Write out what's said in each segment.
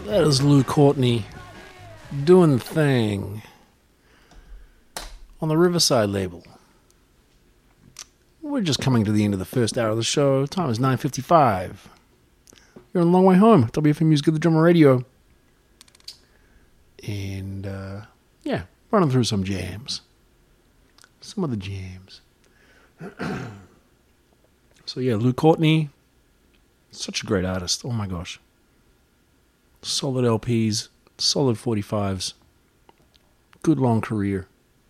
That is Lou Courtney doing the thing on the Riverside label. We're just coming to the end of the first hour of the show. Time is 9:55. You're on a long way home. WFM Music of the Drummer Radio. And, yeah, running through some jams. Some of the jams. So, yeah, Lou Courtney, such a great artist. Oh, my gosh. Solid LPs, solid 45s, good long career.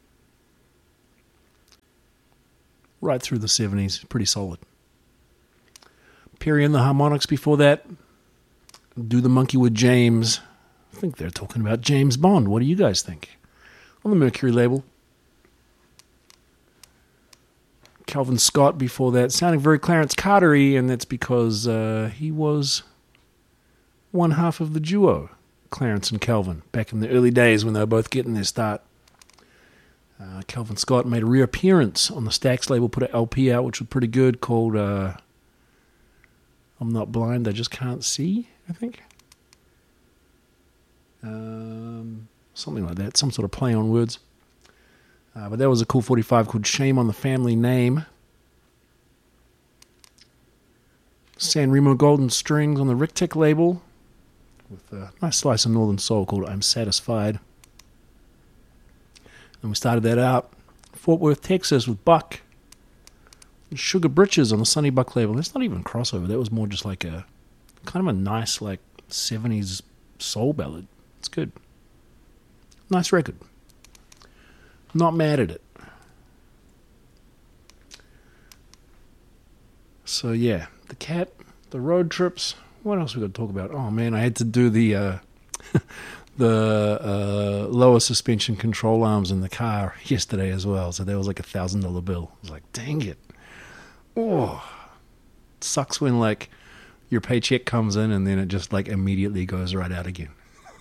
Right through the 70s, pretty solid. Perry and the Harmonics before that. Do the Monkey with James. I think they're talking about James Bond. What do you guys think? On the Mercury label. Calvin Scott before that, sounding very Clarence Carter-y, and that's because he was one half of the duo, Clarence and Calvin, back in the early days when they were both getting their start. Calvin Scott made a reappearance on the Stax label, put an LP out, which was pretty good, called I'm Not Blind, I Just Can't See, I think. Something like that, some sort of play on words. But that was a cool 45 called Shame on the Family Name. San Remo Golden Strings on the Rictech label with a nice slice of Northern Soul called I'm Satisfied. And we started that out Fort Worth, Texas with Buck. And Sugar Britches on the Sonny Buck label. That's not even a crossover. That was more just like a kind of a nice like 70s soul ballad. It's good. Nice record. Not mad at it. So yeah, the Cat, the road trips. What else we got to talk about? Oh man, I had to do the lower suspension control arms in the car yesterday as well. So that was like $1,000 bill. I was like, dang it. Oh, it sucks when like your paycheck comes in and then it just like immediately goes right out again.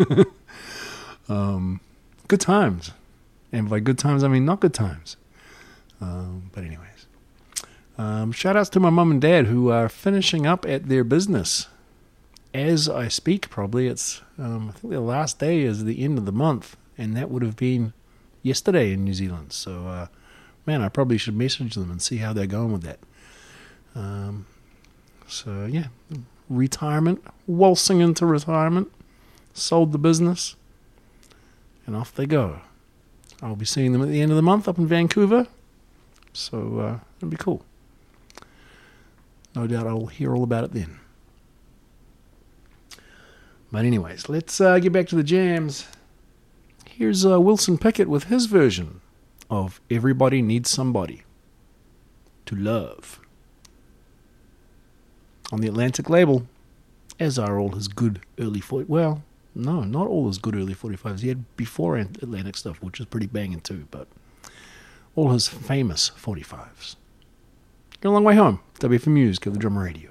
Good times. And by good times, I mean not good times. But anyways. Shout outs to my mum and dad who are finishing up at their business. As I speak, probably. It's, I think their last day is the end of the month. And that would have been yesterday in New Zealand. So, man, I probably should message them and see how they're going with that. So, yeah. Retirement. Waltzing into retirement. Sold the business. And off they go. I'll be seeing them at the end of the month up in Vancouver. So, it'll be cool. No doubt I'll hear all about it then. But anyways, let's get back to the jams. Here's Wilson Pickett with his version of Everybody Needs Somebody to Love. On the Atlantic label, as are all his good early 40s. Well, no, not all his good early 45s. He had before Atlantic stuff, which is pretty banging too, but all his famous 45s. You're a long way home. WFM Music of the Drummer Radio.